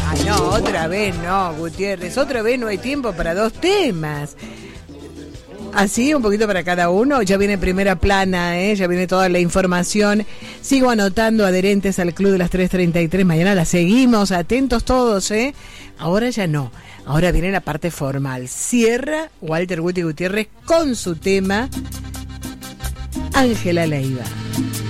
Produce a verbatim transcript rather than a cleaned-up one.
Ay, no, otra vez no, Gutiérrez. Otra vez no hay tiempo para dos temas. Así, un poquito para cada uno. Ya viene primera plana, ¿eh? Ya viene toda la información. Sigo anotando adherentes al Club de las tres treinta y tres. Mañana la seguimos, atentos todos, ¿eh? Ahora ya no. Ahora viene la parte formal. Cierra Walter Guti Gutiérrez con su tema Ángela Leiva.